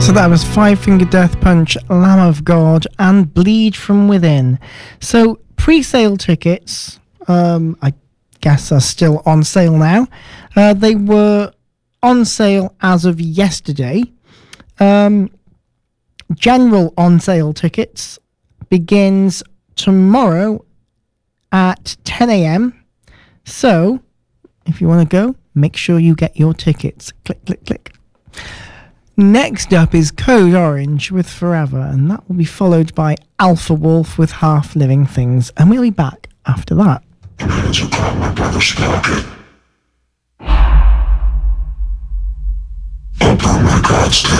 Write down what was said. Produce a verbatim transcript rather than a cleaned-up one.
So that was Five Finger Death Punch, Lamb of God, and Bleed From Within. So pre-sale tickets, um, I guess, are still on sale now. Uh, they were on sale as of yesterday. Um, general on sale tickets begins tomorrow at ten a.m. So if you want to go, make sure you get your tickets. Click, click, click. Next up is Code Orange with Forever, and that will be followed by Alpha Wolf with Half Living Things, and we'll be back after that. Open my God's